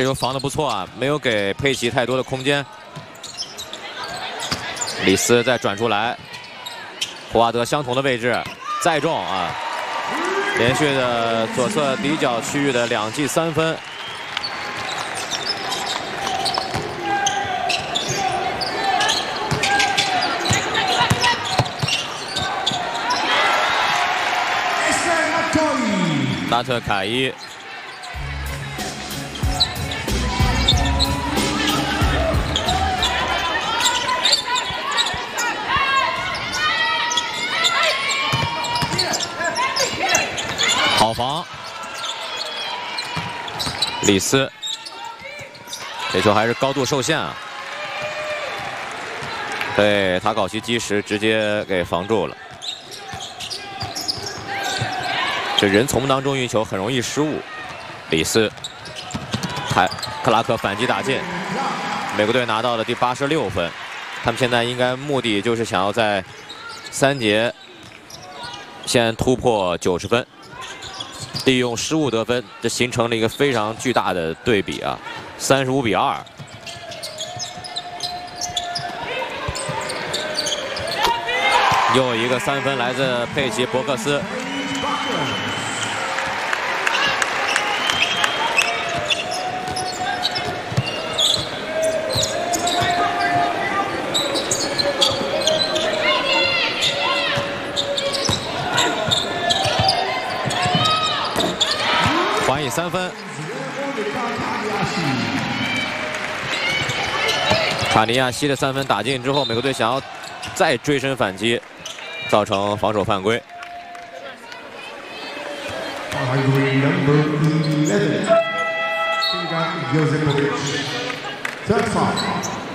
球防得不错啊，没有给佩奇太多的空间。里斯再转出来，霍华德相同的位置，再中啊！连续的左侧底角区域的2记3分。 纳特凯伊，好防，里斯，这球还是高度受限啊，被塔考西基什直接给防住了。 这人丛当中运球很容易失误，里斯，克拉克反击打进，美国队拿到了第86分。他们现在应该目的就是想要在3节先突破90分，利用失误得分，这形成了一个非常巨大的对比啊，35比2。又一个3分来自佩奇伯克斯。 还以3分，卡尼亚西的3分打进之后，美国队想要再追身反击，造成防守犯规。 Third foul.